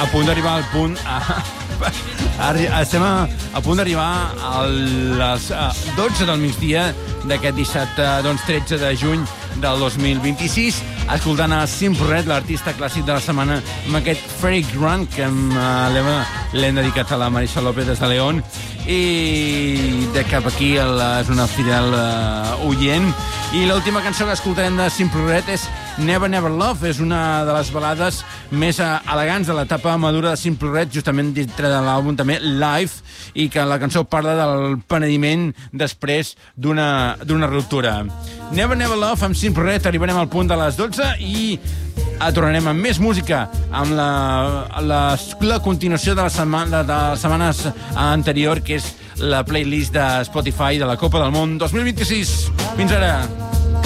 a punt d'arribar al punt... Estem a punt d'arribar a les 12 del migdia d'aquest dissabte, 13 de juny del 2026, escoltant a Simple Red, l'artista clàssic de la setmana, amb aquest Freight Run, que l'hem dedicat a la Marisa López des de León, i de cap aquí és una fidel oient. I l'última cançó que escoltarem de Simple Red és Never Never Love, és una de les balades més elegants de l'etapa madura de Simple Red, justament dintre de l'àlbum també Live, i que la cançó parla del penediment després d'una ruptura. Never Never Love amb Simple Red, arribarem al punt de les 12 i tornarem amb més música, amb la continuació de les setmanes anterior, que és la playlist de Spotify de la Copa del Món 2026. Fins ara!